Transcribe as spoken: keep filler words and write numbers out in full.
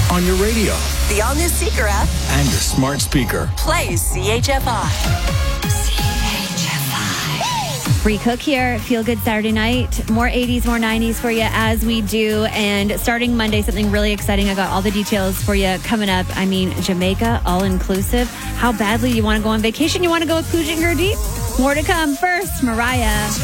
on your radio, the all-new Seeker app, and your smart speaker. Play C H F I. Bree Cook here. Feel good Saturday night. More eighties, more nineties for you as we do. And starting Monday, something really exciting. I got all the details for you coming up. I mean, Jamaica, all inclusive. How badly you want to go on vacation? You want to go with Pooja and Gurdeep? More to come. First, Mariah.